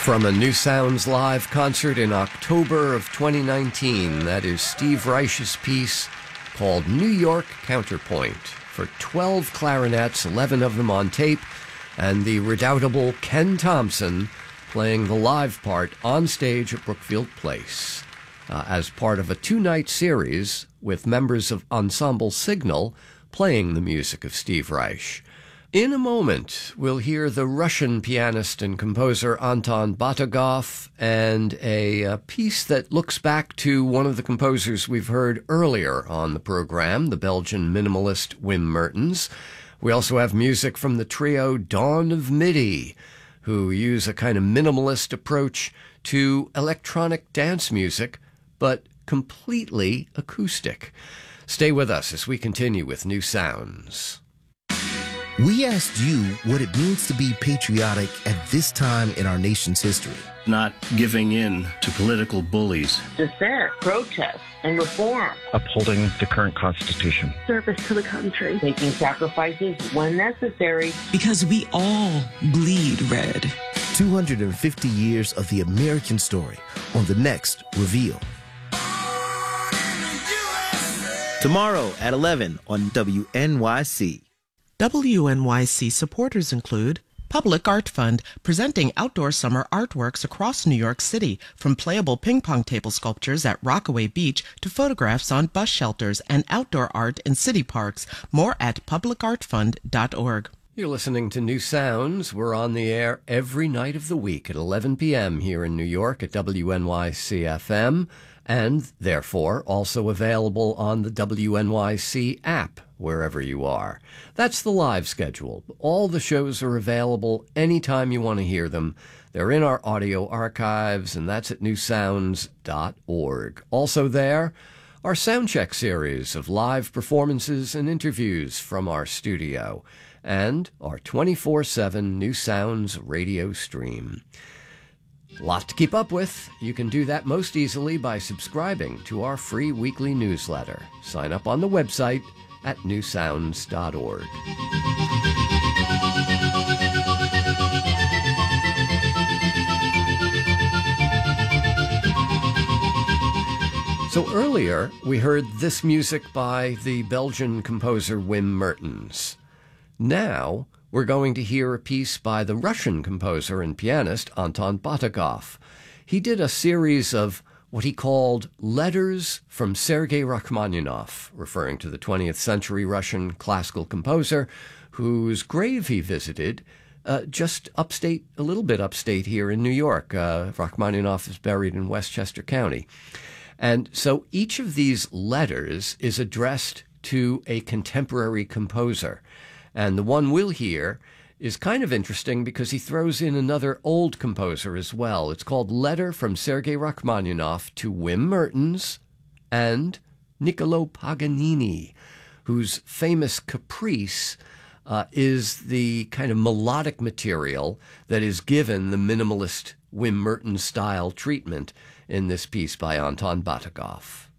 From a New Sounds live concert in October of 2019, that is Steve Reich's piece called New York Counterpoint for 12 clarinets, 11 of them on tape, and the redoubtable Ken Thompson playing the live part on stage at Brookfield Place as part of a two-night series with members of Ensemble Signal playing the music of Steve Reich. In a moment, we'll hear the Russian pianist and composer Anton Batagov and a piece that looks back to one of the composers we've heard earlier on the program, the Belgian minimalist Wim Mertens. We also have music from the trio Dawn of MIDI, who use a kind of minimalist approach to electronic dance music, but completely acoustic. Stay with us as we continue with New Sounds. We asked you what it means to be patriotic at this time in our nation's history. Not giving in to political bullies. Dissent, protest, and reform. Upholding the current Constitution. Service to the country. Making sacrifices when necessary. Because we all bleed red. 250 years of the American story on the next Reveal. Tomorrow at 11 on WNYC. WNYC supporters include Public Art Fund, presenting outdoor summer artworks across New York City, from playable ping pong table sculptures at Rockaway Beach to photographs on bus shelters and outdoor art in city parks. More at publicartfund.org. You're listening to New Sounds. We're on the air every night of the week at 11 p.m. here in New York at WNYC-FM, and therefore also available on the WNYC app wherever you are. That's the live schedule. All the shows are available anytime you want to hear them. They're in our audio archives, and that's at newsounds.org. Also there, our Soundcheck series of live performances and interviews from our studio, and our 24/7 New Sounds radio stream. Lot to keep up with. You can do that most easily by subscribing to our free weekly newsletter. Sign up on the website at newsounds.org. So earlier, we heard this music by the Belgian composer Wim Mertens. Now, we're going to hear a piece by the Russian composer and pianist Anton Batagov. He did a series of what he called letters from Sergei Rachmaninoff, referring to the 20th century Russian classical composer whose grave he visited just upstate, a little bit upstate here in New York. Rachmaninoff is buried in Westchester County. And so each of these letters is addressed to a contemporary composer. And the one we'll hear is kind of interesting because he throws in another old composer as well. It's called Letter from Sergei Rachmaninoff to Wim Mertens and Niccolo Paganini, whose famous Caprice is the kind of melodic material that is given the minimalist Wim Mertens style treatment in this piece by Anton Batagov.